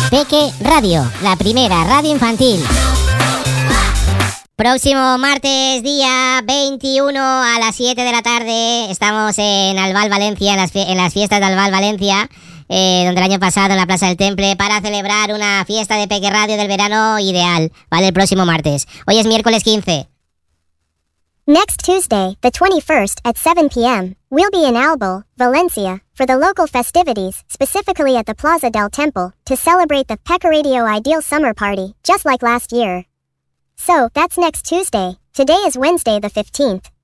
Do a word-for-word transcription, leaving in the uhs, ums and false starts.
Peque Radio, la primera radio infantil. Próximo martes, día veintiuno a las siete de la tarde, estamos en Albal, Valencia, en las, fie- en las fiestas de Albal, Valencia, eh, donde el año pasado en la Plaza del Temple, para celebrar una fiesta de Peque Radio del verano ideal, ¿vale? El próximo martes. Hoy es miércoles quince. Next Tuesday, the twenty-first, at seven p.m., we'll be in Albal, Valencia, for the local festivities, specifically at the Plaza del Temple, to celebrate the Peque Radio Ideal Summer Party, just like last year. So, that's next Tuesday. Today is Wednesday the fifteenth.